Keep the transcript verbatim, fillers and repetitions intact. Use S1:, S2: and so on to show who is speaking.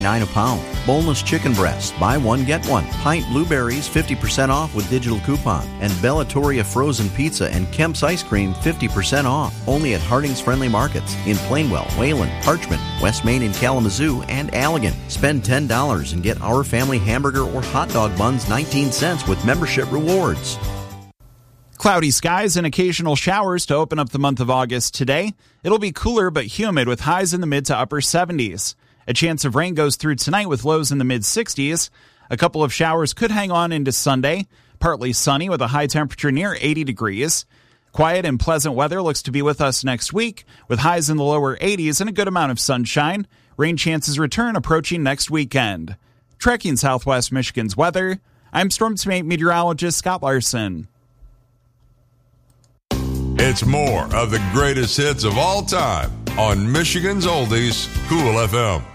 S1: Nine a pound. Boneless chicken breast. Buy one, get one. Pint blueberries, fifty percent off with digital coupon. And Bellatoria frozen pizza and Kemp's ice cream, fifty percent off. Only at Harding's Friendly Markets in Plainwell, Wayland, Parchment, West Main in Kalamazoo, and Allegan. Spend ten dollars and get Our Family hamburger or hot dog buns nineteen cents with membership rewards.
S2: Cloudy skies and occasional showers to open up the month of August today. It'll be cooler but humid with highs in the mid to upper seventies. A chance of rain goes through tonight with lows in the mid-sixties. A couple of showers could hang on into Sunday. Partly sunny with a high temperature near eighty degrees. Quiet and pleasant weather looks to be with us next week with highs in the lower eighties and a good amount of sunshine. Rain chances return approaching next weekend. Tracking Southwest Michigan's weather, I'm Storm Team meteorologist Scott Larson.
S3: It's more of the greatest hits of all time on Michigan's Oldies, Cool F M.